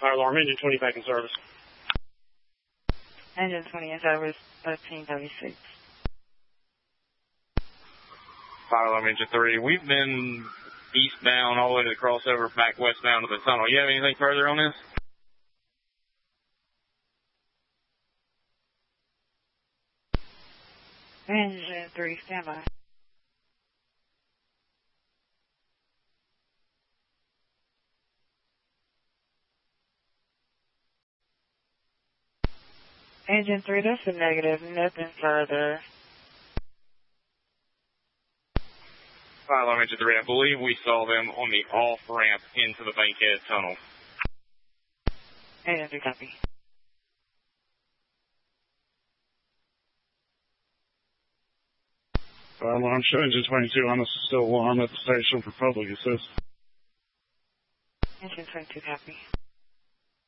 Fire alarm, engine 20 back in service. Engine 20 in service, 1336. Fire alarm, engine 3. We've been eastbound all the way to the crossover, back westbound to the tunnel. You have anything further on this? Engine 3, standby. Engine 3, that's a negative, nothing further. Fire alarm, engine 3. I believe we saw them on the off-ramp into the Bankhead tunnel. Engine 3, copy. Fire alarm, show engine 22 on the still alarm at the station for public assist. Engine 22, copy.